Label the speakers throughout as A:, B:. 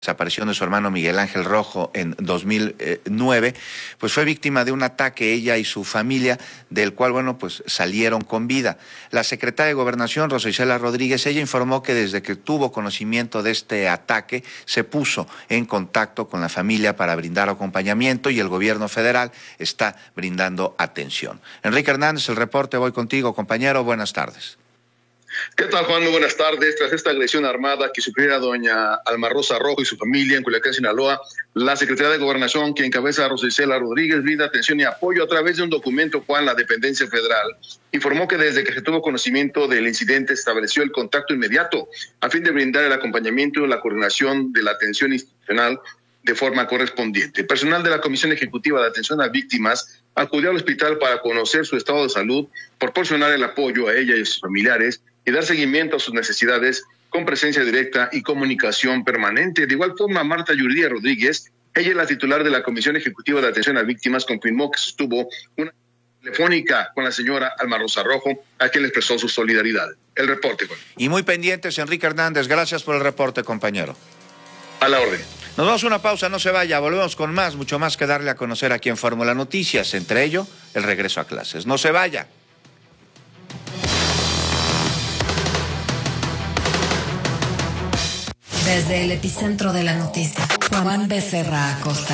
A: Desaparición de su hermano Miguel Ángel Rojo en 2009, pues fue víctima de un ataque ella y su familia, del cual, bueno, pues salieron con vida. La secretaria de Gobernación, Rosa Isela Rodríguez, ella informó que desde que tuvo conocimiento de este ataque, se puso en contacto con la familia para brindar acompañamiento y el gobierno federal está brindando atención. Enrique Hernández, el reporte, voy contigo, compañero, buenas tardes.
B: ¿Qué tal, Juan? Muy buenas tardes. Tras esta agresión armada que sufriera doña Alma Rosa Rojo y su familia en Culiacán, Sinaloa, la Secretaría de Gobernación, que encabeza a Rosa Isela Rodríguez, brinda atención y apoyo a través de un documento, Juan. La dependencia federal informó que desde que se tuvo conocimiento del incidente, estableció el contacto inmediato a fin de brindar el acompañamiento y la coordinación de la atención institucional de forma correspondiente. El personal de la Comisión Ejecutiva de Atención a Víctimas acudió al hospital para conocer su estado de salud, proporcionar el apoyo a ella y a sus familiares y dar seguimiento a sus necesidades con presencia directa y comunicación permanente. De igual forma, Marta Yuridia Rodríguez, ella es la titular de la Comisión Ejecutiva de Atención a Víctimas, confirmó que sostuvo una telefónica con la señora Alma Rosa Rojo, a quien le expresó su solidaridad. El reporte, Juan.
A: Y muy pendientes, Enrique Hernández, gracias por el reporte, compañero.
B: A la orden.
A: Nos vamos a una pausa, no se vaya, volvemos con más, mucho más que darle a conocer aquí en Fórmula Noticias, entre ello, el regreso a clases. No se vaya.
C: Desde el epicentro de la noticia, Juan Becerra Acosta.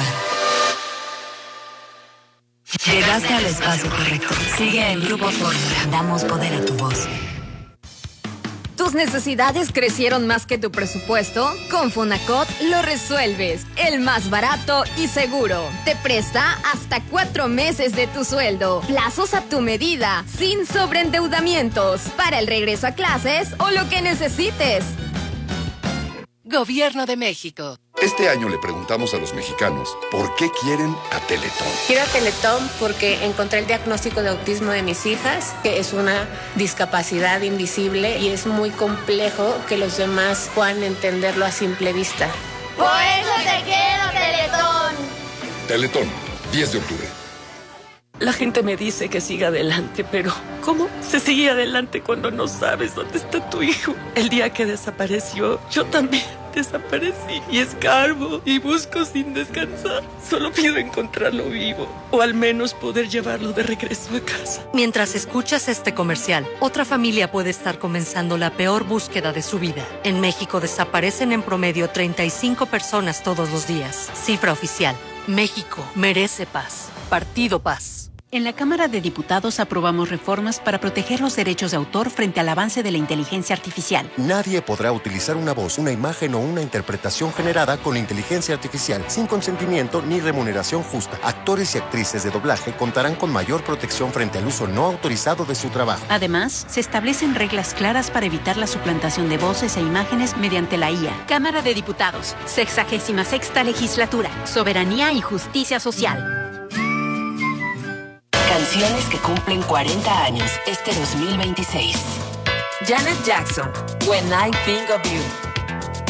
C: Llegaste al espacio correcto. Sigue el Grupo Fórmula. Damos poder a tu voz.
D: ¿Tus necesidades crecieron más que tu presupuesto? Con Fonacot lo resuelves. El más barato y seguro. Te presta hasta 4 meses de tu sueldo. Plazos a tu medida, sin sobreendeudamientos. Para el regreso a clases o lo que necesites.
C: Gobierno de México.
E: Este año le preguntamos a los mexicanos por qué quieren a Teletón.
F: Quiero a Teletón porque encontré el diagnóstico de autismo de mis hijas, que es una discapacidad invisible y es muy complejo que los demás puedan entenderlo a simple vista.
G: Por eso te quiero, Teletón.
E: Teletón, 10 de octubre.
H: La gente me dice que siga adelante, pero ¿cómo se sigue adelante cuando no sabes dónde está tu hijo? El día que desapareció, yo también desaparecí y escarbo y busco sin descansar. Solo pido encontrarlo vivo o al menos poder llevarlo de regreso a casa.
C: Mientras escuchas este comercial, otra familia puede estar comenzando la peor búsqueda de su vida. En México desaparecen en promedio 35 personas todos los días. Cifra oficial. México merece paz. Partido Paz.
I: En la Cámara de Diputados aprobamos reformas para proteger los derechos de autor frente al avance de la inteligencia artificial.
J: Nadie podrá utilizar una voz, una imagen o una interpretación generada con inteligencia artificial sin consentimiento ni remuneración justa. Actores y actrices de doblaje contarán con mayor protección frente al uso no autorizado de su trabajo.
I: Además, se establecen reglas claras para evitar la suplantación de voces e imágenes mediante la IA.
K: Cámara de Diputados, 66ª Legislatura, Soberanía y Justicia Social.
C: Canciones que cumplen 40 años este 2026. Janet Jackson, When I Think of You.